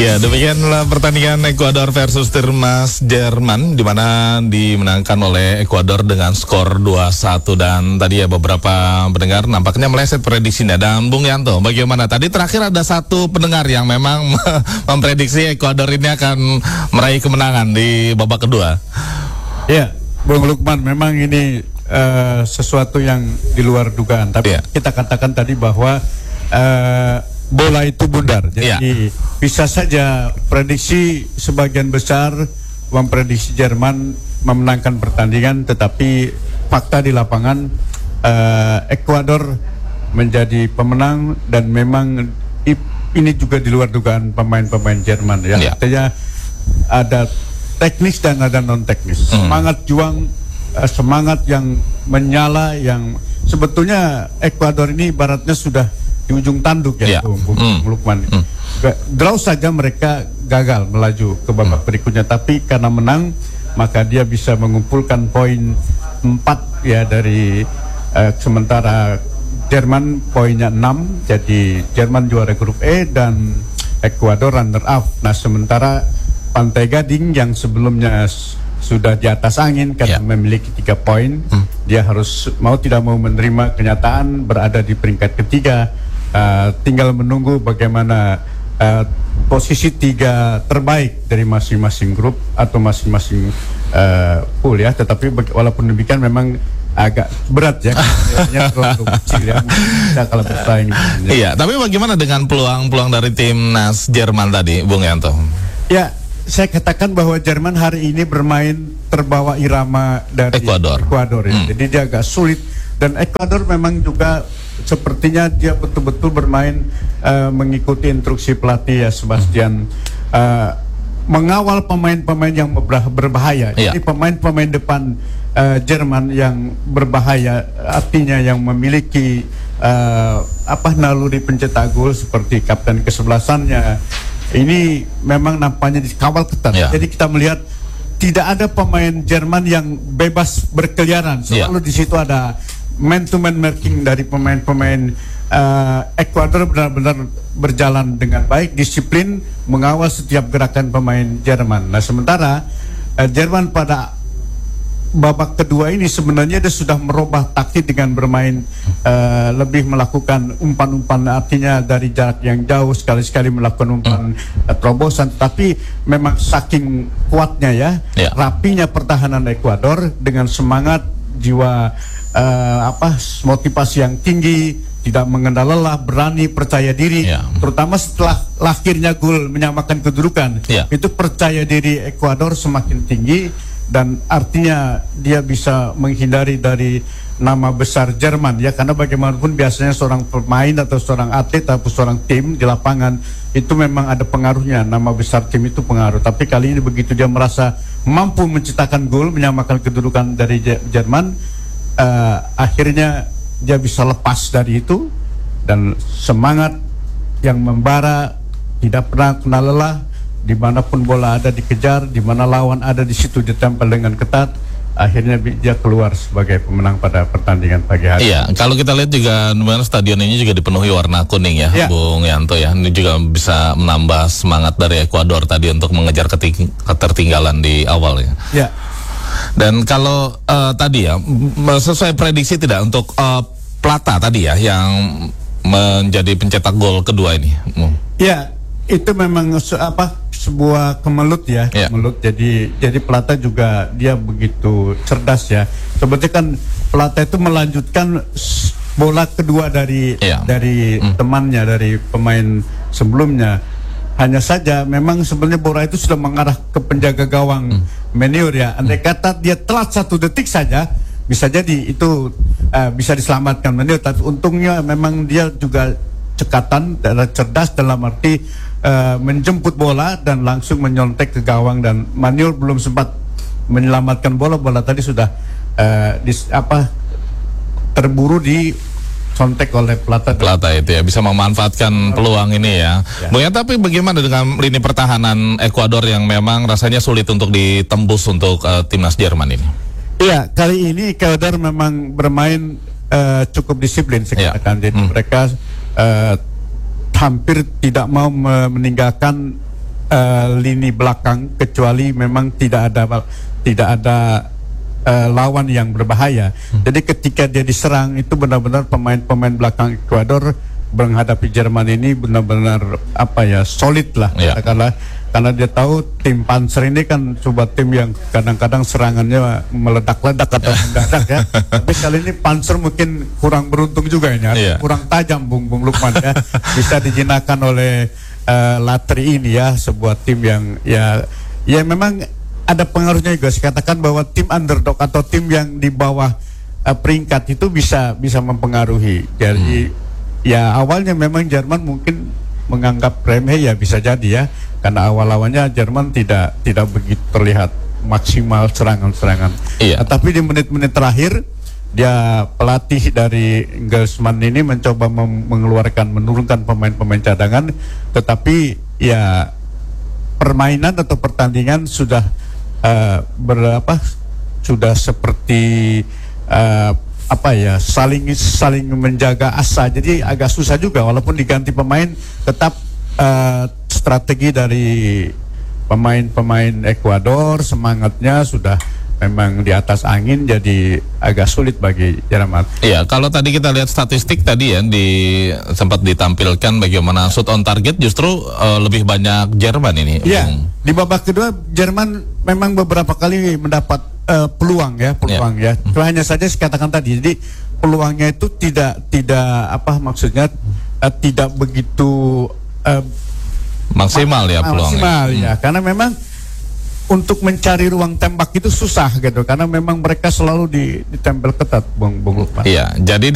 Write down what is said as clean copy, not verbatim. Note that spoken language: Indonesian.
Ya, demikianlah pertandingan Ekuador versus Timnas Jerman, di mana dimenangkan oleh Ekuador dengan skor 2-1. Dan tadi ya beberapa pendengar nampaknya meleset prediksinya. Dan Bung Yanto, bagaimana? Tadi terakhir ada satu pendengar yang memang memprediksi Ekuador ini akan meraih kemenangan di babak kedua. Ya, Bung Lukman, memang ini sesuatu yang di luar dugaan. Tapi kita katakan tadi bahwa bola itu bundar, jadi bisa saja prediksi sebagian besar memprediksi Jerman memenangkan pertandingan, tetapi fakta di lapangan Ekuador menjadi pemenang, dan memang ini juga di luar dugaan pemain-pemain Jerman ya. Artinya ada teknis dan ada non teknis, semangat juang, semangat yang menyala, yang sebetulnya Ekuador ini ibaratnya sudah di ujung tanduk ya, Bung Lukman. Draw saja mereka gagal melaju ke babak berikutnya, tapi karena menang maka dia bisa mengumpulkan poin 4 ya dari sementara Jerman poinnya 6, jadi Jerman juara grup E dan Ekuador runner up. Nah, sementara Pantai Gading yang sebelumnya sudah di atas angin karena memiliki 3 poin, dia harus mau tidak mau menerima kenyataan berada di peringkat ketiga. Tinggal menunggu bagaimana posisi 3 terbaik dari masing-masing grup atau masing-masing pool ya. Tetapi walaupun demikian memang agak berat ya, terlalu kecil ya kalau bersaing. Iya, tapi bagaimana dengan peluang dari timnas Jerman tadi, Bung Yanto? Ya, saya katakan bahwa Jerman hari ini bermain terbawa irama dari Ekuador ya. Jadi dia agak sulit, dan Ekuador memang juga sepertinya dia betul-betul bermain mengikuti instruksi pelatih ya, Sebastian, mengawal pemain-pemain yang berbahaya. Jadi pemain-pemain depan Jerman yang berbahaya, artinya yang memiliki naluri pencetak gol seperti kapten kesebelasannya, ini memang nampaknya dikawal ketat. Jadi kita melihat tidak ada pemain Jerman yang bebas berkeliaran. Selalu di situ ada man-to-man marking dari pemain-pemain Ekuador, benar-benar berjalan dengan baik, disiplin, mengawal setiap gerakan pemain Jerman. Nah, sementara Jerman pada babak kedua ini sebenarnya dia sudah merubah taktik dengan bermain lebih melakukan umpan-umpan, artinya dari jarak yang jauh, sekali-sekali melakukan umpan terobosan. Tapi memang saking kuatnya ya, rapinya pertahanan Ekuador dengan semangat, jiwa motivasi yang tinggi, tidak mengenal lelah, berani, percaya diri, terutama setelah lahirnya gol menyamakan kedudukan. Itu percaya diri Ekuador semakin tinggi, dan artinya dia bisa menghindari dari nama besar Jerman ya, karena bagaimanapun biasanya seorang pemain atau seorang atlet atau seorang tim di lapangan itu memang ada pengaruhnya, nama besar tim itu pengaruh. Tapi kali ini begitu dia merasa mampu menciptakan gol menyamakan kedudukan dari Jerman, akhirnya dia bisa lepas dari itu, dan semangat yang membara, tidak pernah kenal lelah, dimanapun bola ada dikejar, dimana lawan ada di situ ditempel dengan ketat. Akhirnya dia keluar sebagai pemenang pada pertandingan pagi hari. Iya, kalau kita lihat juga stadion ini juga dipenuhi warna kuning ya, Bung Yanto ya. Ini juga bisa menambah semangat dari Ekuador tadi untuk mengejar ketertinggalan di awal ya. Dan kalau tadi ya, sesuai prediksi tidak untuk Plata tadi ya yang menjadi pencetak gol kedua ini? Ya, itu memang sebuah kemelut ya, kemelut. Jadi Plata juga dia begitu cerdas ya. Sebetulnya kan Plata itu melanjutkan bola kedua dari temannya, dari pemain sebelumnya. Hanya saja memang sebenarnya bola itu sudah mengarah ke penjaga gawang Maniur ya. Andai kata dia telat 1 detik saja, bisa jadi itu bisa diselamatkan Maniur. Tapi untungnya memang dia juga cekatan dan cerdas dalam arti menjemput bola dan langsung menyontek ke gawang, dan Maniur belum sempat menyelamatkan bola tadi sudah terburu di sontek oleh Plata itu ya, bisa memanfaatkan peluang ini ya. Ya, tapi bagaimana dengan lini pertahanan Ekuador yang memang rasanya sulit untuk ditembus untuk timnas Jerman ini? Iya, kali ini Ekuador memang bermain cukup disiplin sekalian. Jadi mereka hampir tidak mau meninggalkan lini belakang kecuali memang tidak ada lawan yang berbahaya. Jadi ketika dia diserang itu benar-benar pemain-pemain belakang Ekuador menghadapi Jerman ini benar-benar solid lah. Karena dia tahu tim Panzer ini kan coba tim yang kadang-kadang serangannya meledak-ledak atau mendadak ya. Tapi kali ini Panzer mungkin kurang beruntung juga ya, kurang tajam Bung Lukman ya. Bisa dijinakan oleh Latri ini ya, sebuah tim yang ya memang ada pengaruhnya juga. Saya katakan bahwa tim underdog atau tim yang di bawah peringkat itu bisa mempengaruhi. Jadi ya awalnya memang Jerman mungkin menganggap remeh ya, bisa jadi ya, karena awal-awalnya Jerman tidak begitu terlihat maksimal serangan-serangan. Tapi di menit-menit terakhir dia pelatih dari Nagelsmann ini mencoba menurunkan pemain-pemain cadangan, tetapi ya permainan atau pertandingan sudah sudah seperti saling menjaga asa. Jadi agak susah juga walaupun diganti pemain, tetap strategi dari pemain-pemain Ekuador semangatnya sudah memang di atas angin, jadi agak sulit bagi Jerman. Iya, kalau tadi kita lihat statistik tadi ya, sempat ditampilkan bagaimana shoot on target justru lebih banyak Jerman ini. Iya, di babak kedua Jerman memang beberapa kali mendapat peluang ya. Hanya saja saya katakan tadi, jadi peluangnya itu tidak begitu maksimal ya peluangnya. Maksimal ya, karena memang untuk mencari ruang tembak itu susah gitu, karena memang mereka selalu ditempel ketat, Bung Lukman. Iya, jadi